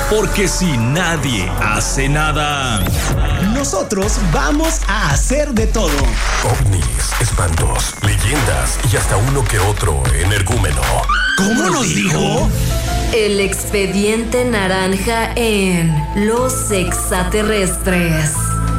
Porque si nadie hace nada, nosotros vamos a hacer de todo. Ovnis, espantos, leyendas y hasta uno que otro energúmeno. ¿Cómo nos dijo? El expediente naranja en Los Extraterrestres.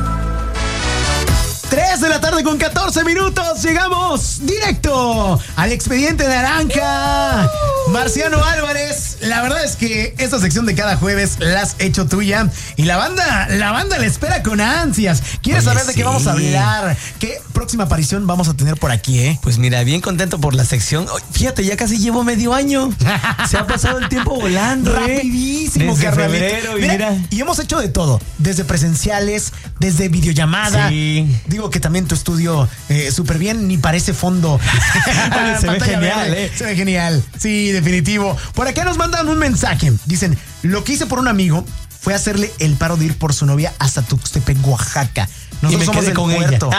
3 de la tarde con 14 minutos. Llegamos directo al expediente naranja. Marciano Álvarez, la verdad es que esta sección de cada jueves la has hecho tuya y la banda la espera con ansias. ¿Quieres saber de qué vamos a hablar? ¿Qué próxima aparición vamos a tener por aquí, Pues mira, bien contento por la sección. Fíjate, ya casi llevo medio año. Se ha pasado el tiempo volando, rapidísimo, desde carnalito. febrero, y mira. Y hemos hecho de todo, desde presenciales, desde videollamada. Sí. Digo que también tu estudio súper bien, ni parece fondo. Oye, se ve genial, Se ve genial, sí, definitivo. Por acá nos mandan un mensaje. Dicen, lo que hice por un amigo fue hacerle el paro de ir por su novia hasta Tuxtepec, Oaxaca. Nosotros somos del puerto.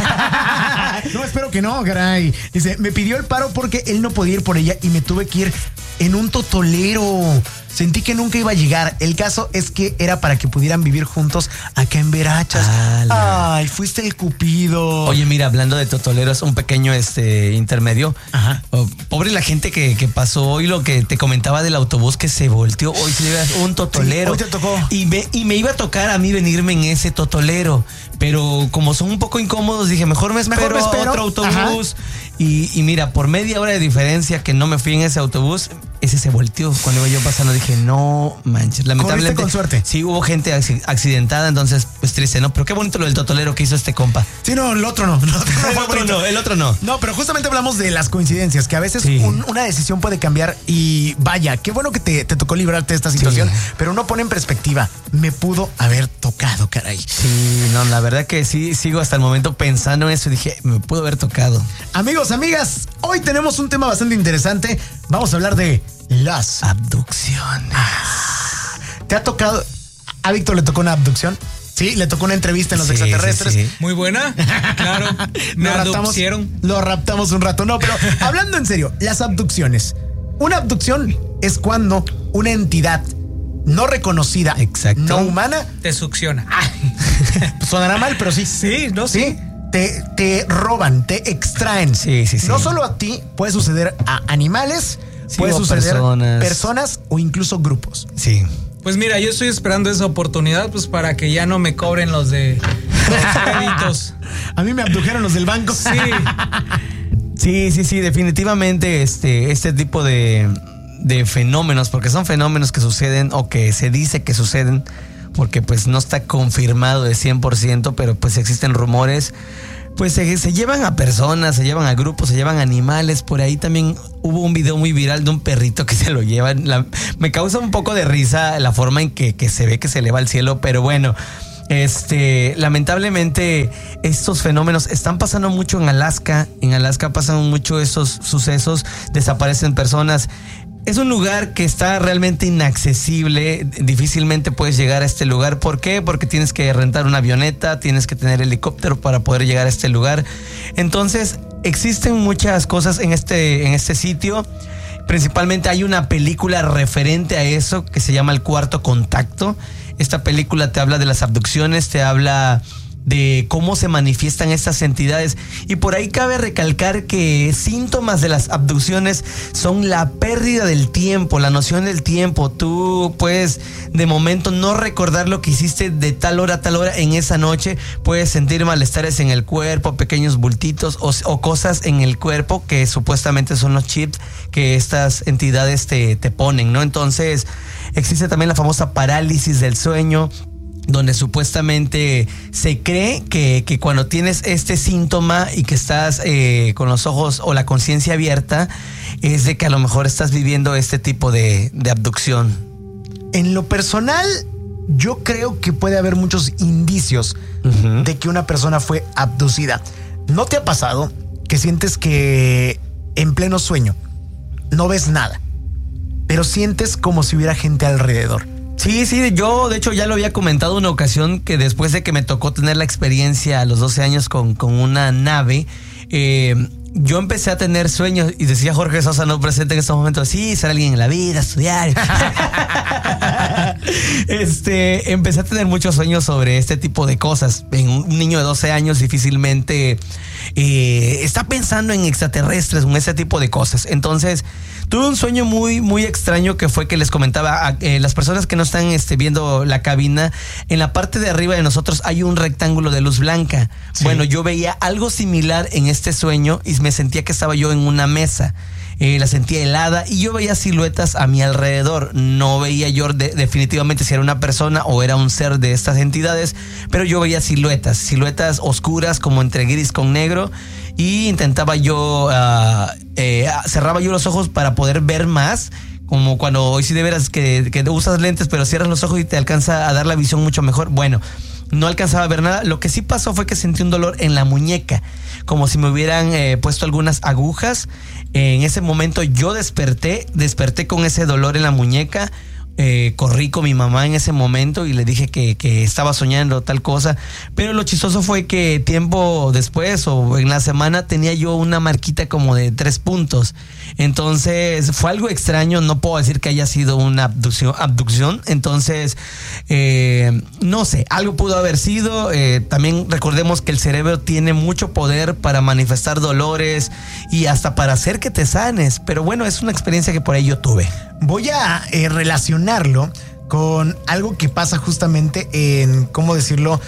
No, espero que no, caray. Dice, me pidió el paro porque él no podía ir por ella y me tuve que ir en un totolero. Sentí que nunca iba a llegar. El caso es que era para que pudieran vivir juntos acá en Verachas. Ay, fuiste el cupido. Oye, mira, hablando de totoleros, un pequeño intermedio. Ajá. Pobre la gente que pasó hoy, lo que te comentaba del autobús que se volteó. Hoy se lleva un totolero. Sí, hoy te tocó. Y me iba a tocar a mí venirme en ese totolero. Pero como son un poco incómodos, dije, mejor me espero. Otro autobús. Y mira, por media hora de diferencia que no me fui en ese autobús, ese se volteó. Cuando iba yo pasando dije, no manches, lamentablemente. Corriste con suerte. Sí, hubo gente accidentada, entonces pues triste, ¿no? Pero qué bonito lo del totolero que hizo este compa. Sí, no, el otro no. El otro no. No, pero justamente hablamos de las coincidencias, que a veces Sí. una decisión puede cambiar y vaya, qué bueno que te tocó librarte de esta situación, Sí. pero uno pone en perspectiva, me pudo haber tocado, caray. Sí, no, la verdad que sí, sigo hasta el momento pensando en eso y dije, me pudo haber tocado. Amigos, amigas, hoy tenemos un tema bastante interesante. Vamos a hablar de las Abducciones. ¿Te ha tocado? ¿A Víctor le tocó una abducción? Sí, le tocó una entrevista en Los Sí, Extraterrestres. sí. Muy buena, claro. Me abducieron. Lo raptamos un rato. No, pero hablando en serio, las abducciones. Una abducción es cuando una entidad no reconocida, Exacto. no humana, Te succiona. sonará mal, pero sí. Sí, no, Sí. Te roban, te extraen. Sí. No solo a ti, puede suceder a animales, Sí, puede o suceder a personas. personas o incluso grupos. Sí. Pues mira, yo estoy esperando esa oportunidad pues para que ya no me cobren los créditos. A mí me abdujeron los del banco. Sí. Sí, definitivamente este tipo de fenómenos, porque son fenómenos que suceden o que se dice que suceden, porque pues no está confirmado de 100%, pero pues existen rumores, pues se llevan a personas, se llevan a grupos, se llevan a animales. Por ahí también hubo un video muy viral de un perrito que se lo llevan. Me causa un poco de risa la forma en que se ve que se eleva al cielo, pero bueno. Lamentablemente estos fenómenos están pasando mucho en Alaska. En Alaska pasan mucho estos sucesos, desaparecen personas. Es un lugar que está realmente inaccesible, difícilmente puedes llegar a este lugar. ¿Por qué? Porque tienes que rentar una avioneta, tienes que tener helicóptero para poder llegar a este lugar. Entonces, existen muchas cosas en este sitio. Principalmente hay una película referente a eso que se llama El Cuarto Contacto. Esta película te habla de las abducciones, te habla de cómo se manifiestan estas entidades. Y por ahí cabe recalcar que síntomas de las abducciones son la pérdida del tiempo, la noción del tiempo. Tú puedes de momento no recordar lo que hiciste de tal hora a tal hora en esa noche. Puedes sentir malestares en el cuerpo, pequeños bultitos o cosas en el cuerpo que supuestamente son los chips que estas entidades te ponen, ¿no? Entonces existe también la famosa parálisis del sueño, donde supuestamente se cree que cuando tienes este síntoma y que estás con los ojos o la conciencia abierta, es de que a lo mejor estás viviendo este tipo de abducción. En lo personal, yo creo que puede haber muchos indicios de que una persona fue abducida. ¿No te ha pasado que sientes que en pleno sueño no ves nada, pero sientes como si hubiera gente alrededor? Sí, yo de hecho ya lo había comentado una ocasión, que después de que me tocó tener la experiencia a los 12 años con una nave, yo empecé a tener sueños y decía Jorge Sosa, no presente en estos momentos, sí, ser alguien en la vida, estudiar. Empecé a tener muchos sueños sobre este tipo de cosas. Un niño de 12 años difícilmente está pensando en extraterrestres, en ese tipo de cosas. Entonces, tuve un sueño muy, muy extraño que fue que les comentaba a las personas que no están viendo la cabina. En la parte de arriba de nosotros hay un rectángulo de luz blanca. Sí. Bueno, yo veía algo similar en este sueño y me sentía que estaba yo en una mesa. La sentía helada y yo veía siluetas a mi alrededor. No veía yo definitivamente si era una persona o era un ser de estas entidades, pero yo veía siluetas oscuras como entre gris con negro, y intentaba yo, cerraba yo los ojos para poder ver más, como cuando hoy sí de veras que usas lentes pero cierras los ojos y te alcanza a dar la visión mucho mejor. Bueno, no alcanzaba a ver nada. Lo que sí pasó fue que sentí un dolor en la muñeca, como si me hubieran puesto algunas agujas. En ese momento yo desperté con ese dolor en la muñeca. Corrí con mi mamá en ese momento y le dije que estaba soñando tal cosa, pero lo chistoso fue que tiempo después o en la semana tenía yo una marquita como de 3 puntos. Entonces fue algo extraño, no puedo decir que haya sido una abducción. Entonces no sé, algo pudo haber sido. También recordemos que el cerebro tiene mucho poder para manifestar dolores y hasta para hacer que te sanes, pero bueno, es una experiencia que por ahí yo tuve. Voy a relacionarlo con algo que pasa justamente en, ¿cómo decirlo?,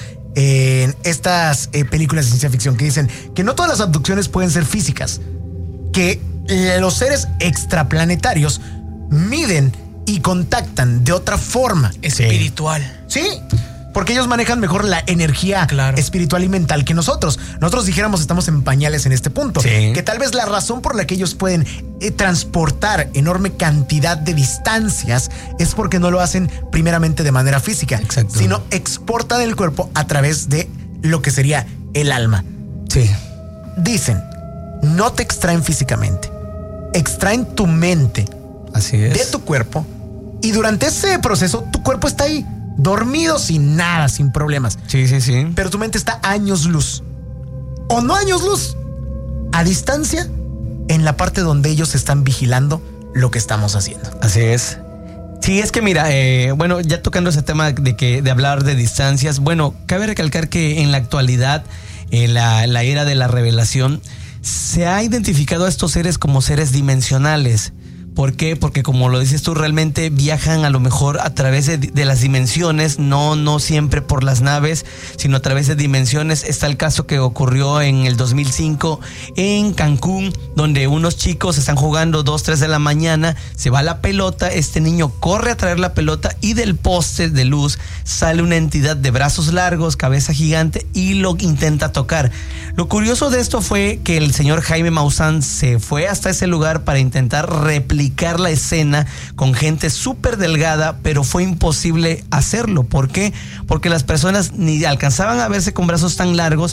en estas películas de ciencia ficción que dicen que no todas las abducciones pueden ser físicas, que los seres extraplanetarios miden y contactan de otra forma. Espiritual. Sí, porque ellos manejan mejor la energía espiritual y mental que nosotros. Nosotros dijéramos estamos en pañales en este punto. Sí. Que tal vez la razón por la que ellos pueden transportar enorme cantidad de distancias es porque no lo hacen primeramente de manera física. Exacto. Sino exportan el cuerpo a través de lo que sería el alma. Sí. Dicen, no te extraen físicamente, extraen tu mente. Así es. De tu cuerpo, y durante ese proceso tu cuerpo está ahí dormido sin nada, sin problemas. Sí. Pero tu mente está a años luz. O no años luz. A distancia en la parte donde ellos están vigilando lo que estamos haciendo. Así es. Sí, es que mira, bueno, ya tocando ese tema de hablar de distancias, bueno, cabe recalcar que en la actualidad, en la era de la revelación, se ha identificado a estos seres como seres dimensionales. ¿Por qué? Porque como lo dices tú, realmente viajan a lo mejor a través de las dimensiones, no siempre por las naves, sino a través de dimensiones. Está el caso que ocurrió en el 2005 en Cancún, donde unos chicos están jugando 2, 3 de la mañana, se va la pelota, este niño corre a traer la pelota y del poste de luz sale una entidad de brazos largos, cabeza gigante y lo intenta tocar. Lo curioso de esto fue que el señor Jaime Maussan se fue hasta ese lugar para intentar replicar la escena con gente súper delgada, pero fue imposible hacerlo. ¿Por qué? Porque las personas ni alcanzaban a verse con brazos tan largos